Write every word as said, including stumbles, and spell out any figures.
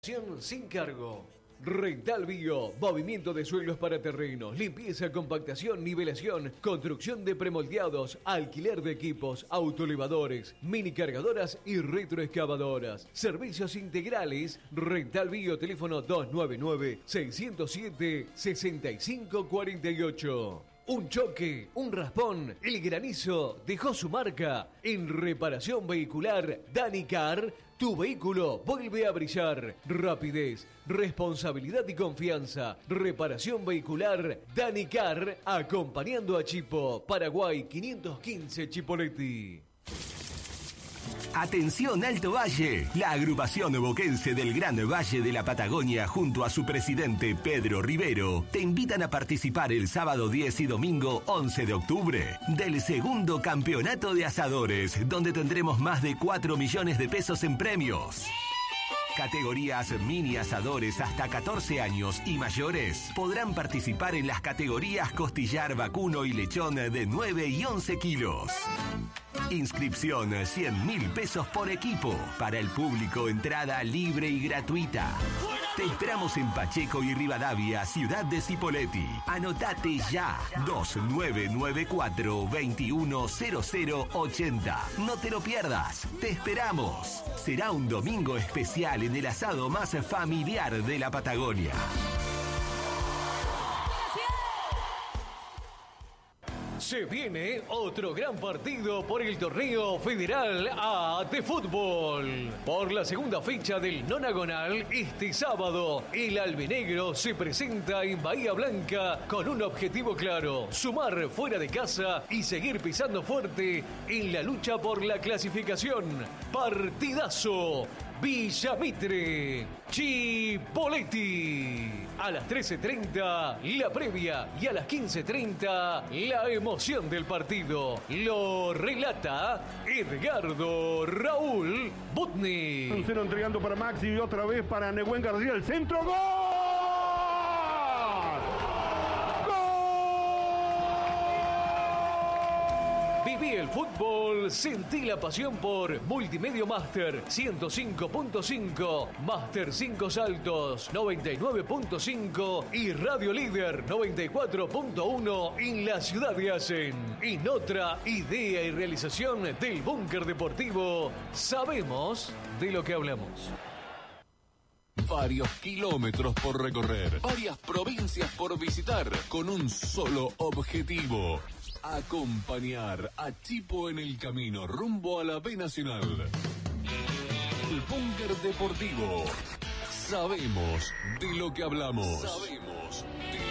Sin cargo. Rental Bio, movimiento de suelos para terrenos, limpieza, compactación, nivelación, construcción de premoldeados, alquiler de equipos, autoelevadores, mini cargadoras y retroexcavadoras. Servicios integrales. Rental Bio, teléfono dos nueve nueve, seis cero siete, seis cinco cuatro ocho. Un choque, un raspón, el granizo dejó su marca. En reparación vehicular Danicar, tu vehículo vuelve a brillar. Rapidez, responsabilidad y confianza. Reparación vehicular Danicar, acompañando a Chipo, Paraguay quinientos quince Chipoleti. Atención Alto Valle, la agrupación boquense del Gran Valle de la Patagonia junto a su presidente Pedro Rivero te invitan a participar el sábado diez y domingo once de octubre del segundo campeonato de asadores, donde tendremos más de cuatro millones de pesos en premios. Categorías mini asadores hasta catorce años y mayores podrán participar en las categorías costillar, vacuno y lechón de nueve y once kilos. Inscripción cien mil pesos por equipo. Para el público, entrada libre y gratuita. Te esperamos en Pacheco y Rivadavia, ciudad de Cipolletti. Anotate ya. dos nueve nueve cuatro, dos uno cero cero ocho cero. No te lo pierdas. Te esperamos. Será un domingo especial en el asado más familiar de la Patagonia. Se viene otro gran partido por el torneo federal A de fútbol. Por la segunda fecha del nonagonal, este sábado, el albinegro se presenta en Bahía Blanca con un objetivo claro: sumar fuera de casa y seguir pisando fuerte en la lucha por la clasificación. Partidazo. Villa Mitre, Chipolletti. A las trece treinta, la previa, y a las quince treinta, la emoción del partido. Lo relata Edgardo Raúl Butni. Un cero entregando para Maxi y otra vez para Nehuen García. El centro, ¡gol! Viví el fútbol, sentí la pasión por Multimedia Master ciento cinco punto cinco, Master cinco Saltos noventa y nueve punto cinco y Radio Líder noventa y cuatro punto uno en la ciudad de Assen. En otra idea y realización del Búnker Deportivo, sabemos de lo que hablamos. Varios kilómetros por recorrer, varias provincias por visitar, con un solo objetivo: acompañar a Chipo en el camino rumbo a la B Nacional. El Búnker Deportivo. Sabemos de lo que hablamos. Sabemos de